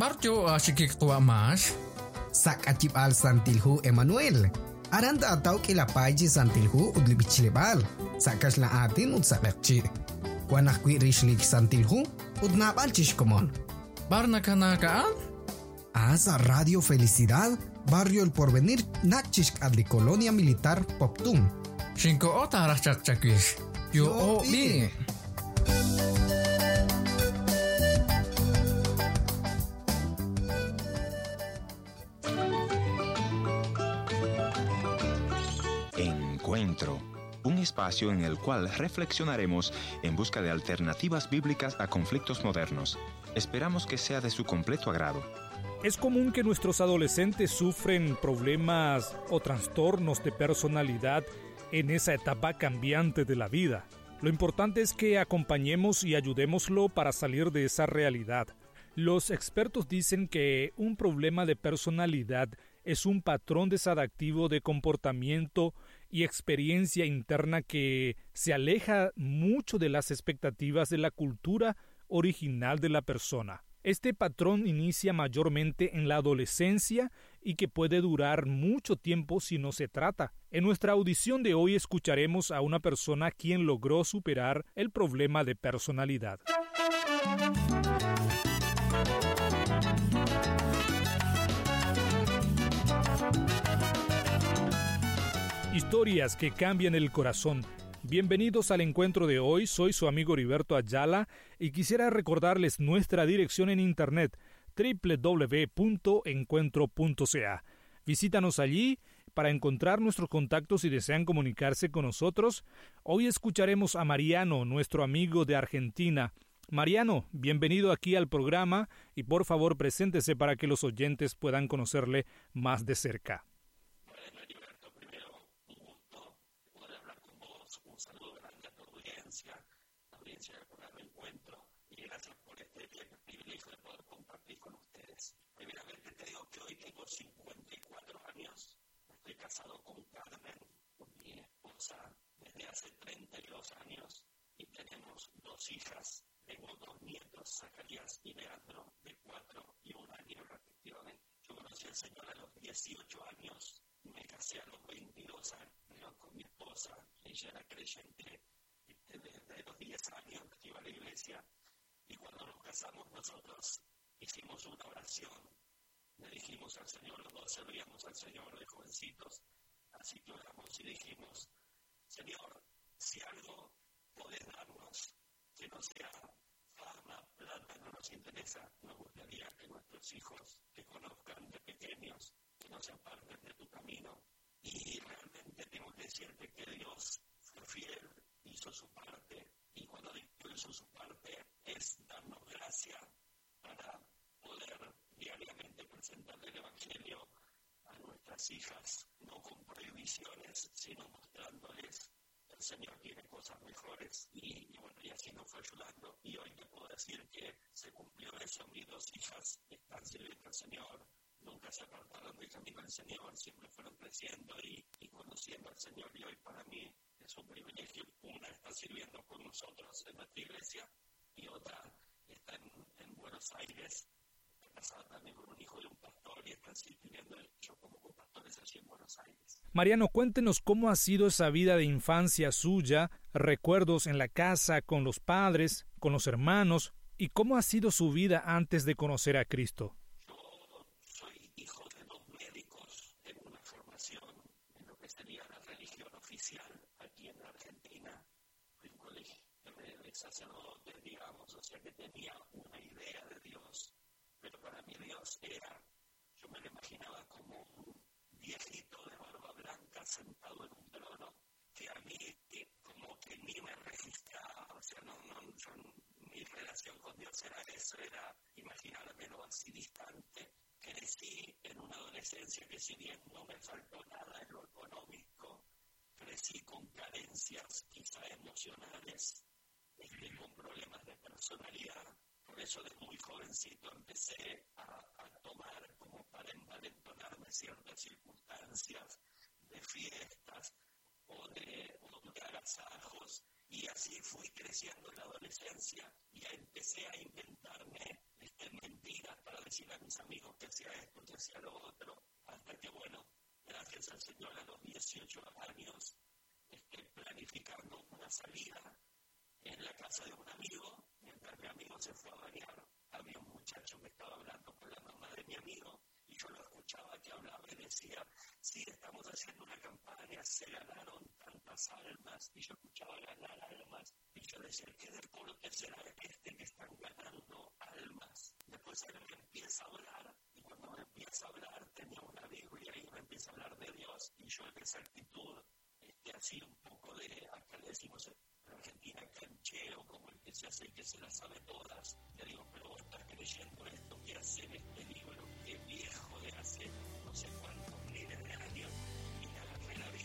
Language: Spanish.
Barjo asikik tua mas. Sak acip al santilhu Emmanuel. Aranda atau kila paji santilhu udlibichilebal. Sakas la atin udsakakchi. Kuanak kwi rishlik santilhu udnabal chishkomon. Barna kanakaan? Asa Radio Felicidad, Barrio El Porvenir, Nakchishk adli Colonia Militar Poptum. Shinko ota rachakchakwish. Yo o bi. Encuentro, un espacio en el cual reflexionaremos en busca de alternativas bíblicas a conflictos modernos. Esperamos que sea de su completo agrado. Es común que nuestros adolescentes sufren problemas o trastornos de personalidad en esa etapa cambiante de la vida. Lo importante es que acompañemos y ayudémoslo para salir de esa realidad. Los expertos dicen que un problema de personalidad es un patrón desadaptativo de comportamiento y experiencia interna que se aleja mucho de las expectativas de la cultura original de la persona. Este patrón inicia mayormente en la adolescencia y que puede durar mucho tiempo si no se trata. En nuestra audición de hoy escucharemos a una persona quien logró superar el problema de personalidad. Historias que cambian el corazón. Bienvenidos al encuentro de hoy, soy su amigo Heriberto Ayala y quisiera recordarles nuestra dirección en internet www.encuentro.ca. Visítanos allí para encontrar nuestros contactos si desean comunicarse con nosotros. Hoy escucharemos a Mariano, nuestro amigo de Argentina. Mariano, bienvenido aquí al programa y por favor preséntese para que los oyentes puedan conocerle más de cerca. Audiencia del programa Encuentro, y gracias por este privilegio de poder compartir con ustedes. Primeramente te digo que hoy tengo 54 años, estoy casado con Carmen, mi esposa, desde hace 32 años, y tenemos 2 hijas, tengo 2 nietos, Zacarías y Leandro, de 4 y 1 año respectivamente. Yo conocí al Señor a los 18 años, me casé a los 22 años con mi esposa, ella era creyente. Desde los 10 años que iba a la iglesia, y cuando nos casamos nosotros hicimos una oración, le dijimos al Señor, los dos servíamos al Señor de jovencitos, así que oramos y dijimos, Señor, si algo podés darnos, que no sea fama, plata, no nos interesa, nos gustaría que nuestros hijos te conozcan de pequeños, que no se aparten de tu camino, y realmente tengo que decirte que Dios fue fiel, hizo su parte, y cuando hizo su parte es darnos gracia para poder diariamente presentarle el Evangelio a nuestras hijas, no con prohibiciones, sino mostrándoles que el Señor tiene cosas mejores, y bueno, y así nos fue ayudando, y hoy te puedo decir que se cumplió eso. Mis 2 hijas están sirviendo al Señor, nunca se apartaron del camino del Señor, siempre fueron creciendo y conociendo al Señor, y hoy para mí es un privilegio. Una está sirviendo con nosotros en nuestra iglesia y otra está en Buenos Aires, está casada también con un hijo de un pastor y están sirviendo ellos como pastores allí en Buenos Aires. Mariano, cuéntenos cómo ha sido esa vida de infancia suya, recuerdos en la casa, con los padres, con los hermanos, y cómo ha sido su vida antes de conocer a Cristo. Yo soy hijo de 2 médicos, tengo una formación en lo que sería la religión oficial aquí en Argentina. Fui un colegio de sacerdotes, digamos, o sea que tenía una idea de Dios, pero para mí Dios era, yo me lo imaginaba como un viejito de barba blanca sentado en un trono, que a mí como que ni me registraba, o sea, mi relación con Dios era eso, era imaginármelo así distante. Crecí en una adolescencia que, si bien no me faltó nada en lo económico, crecí con carencias quizá emocionales, con problemas de personalidad. Por eso desde muy jovencito empecé a tomar como para envalentonarme ciertas circunstancias de fiestas o de agasajos, y así fui creciendo en la adolescencia y empecé a inventarme mentiras para decirle a mis amigos que hacía esto, que hacía lo otro, hasta que, bueno, gracias al Señor, a los 18 años, planificando una salida en la casa de un amigo. Mientras mi amigo se fue a bañar, había un muchacho que estaba hablando con la mamá de mi amigo, y yo lo escuchaba que hablaba y decía, sí, estamos haciendo una campaña, se ganaron tantas almas, y yo escuchaba ganar almas, y yo decía, ¿qué deporte será este que están ganando almas? Después él me empieza a hablar, y cuando me empieza a hablar, tenía una Biblia y me empieza a hablar de Dios, y yo en esa actitud, así un poco de, acá le decimos en Argentina, canchero, como el que se hace y que se las sabe todas. Le digo, pero vos estás creyendo esto que hace en este libro, que viejo de hace no sé cuántos